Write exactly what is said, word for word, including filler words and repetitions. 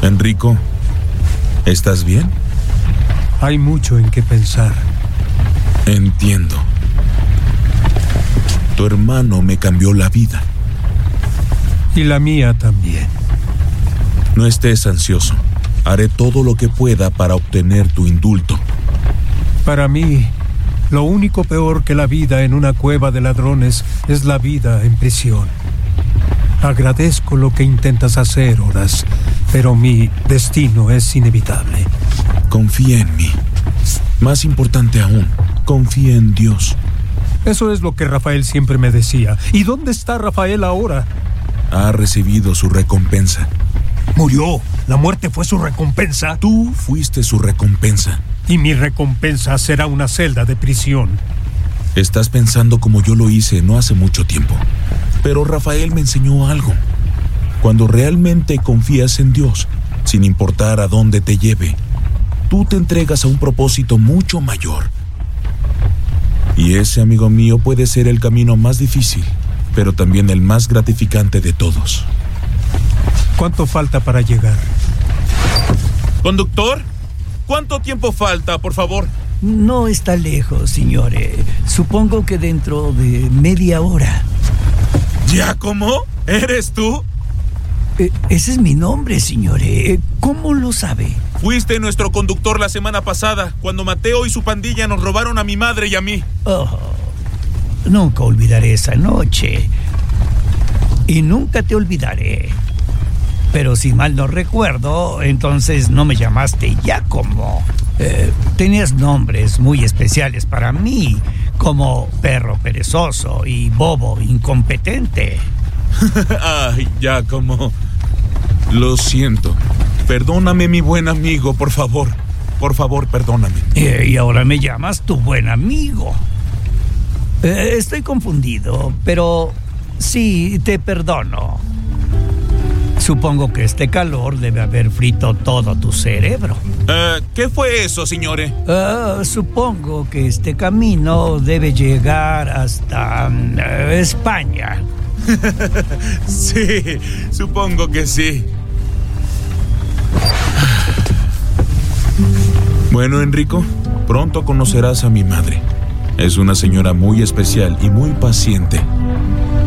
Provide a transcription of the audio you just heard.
Enrico, ¿estás bien? Hay mucho en qué pensar. Entiendo. Tu hermano me cambió la vida. Y la mía también. No estés ansioso. Haré todo lo que pueda para obtener tu indulto. Para mí, lo único peor que la vida en una cueva de ladrones es la vida en prisión. Agradezco lo que intentas hacer, Horace, pero mi destino es inevitable. Confía en mí. Más importante aún, confía en Dios. Eso es lo que Rafael siempre me decía. ¿Y dónde está Rafael ahora? Ha recibido su recompensa. Murió. ¿La muerte fue su recompensa? Tú fuiste su recompensa. Y mi recompensa será una celda de prisión. Estás pensando como yo lo hice no hace mucho tiempo. Pero Rafael me enseñó algo. Cuando realmente confías en Dios, sin importar a dónde te lleve, tú te entregas a un propósito mucho mayor. Y ese, amigo mío, puede ser el camino más difícil, pero también el más gratificante de todos. ¿Cuánto falta para llegar? ¿Conductor? ¿Cuánto tiempo falta, por favor? No está lejos, señores. Supongo que dentro de media hora. ¿Giacomo? ¿Eres tú? Eh, ese es mi nombre, señores. ¿Cómo lo sabe? Fuiste nuestro conductor la semana pasada, cuando Mateo y su pandilla nos robaron a mi madre y a mí. Oh, nunca olvidaré esa noche. Y nunca te olvidaré. Pero si mal no recuerdo, entonces no me llamaste Giacomo. Eh, tenías nombres muy especiales para mí, como perro perezoso y bobo incompetente. Ay, Giacomo. Lo siento. Perdóname, mi buen amigo, por favor. Por favor, perdóname. Eh, y ahora me llamas tu buen amigo. Eh, estoy confundido, pero sí, te perdono. Supongo que este calor debe haber frito todo tu cerebro. Uh, ¿Qué fue eso, señores? Uh, supongo que este camino debe llegar hasta uh, España. Sí, supongo que sí. Bueno, Enrico, pronto conocerás a mi madre. Es una señora muy especial y muy paciente.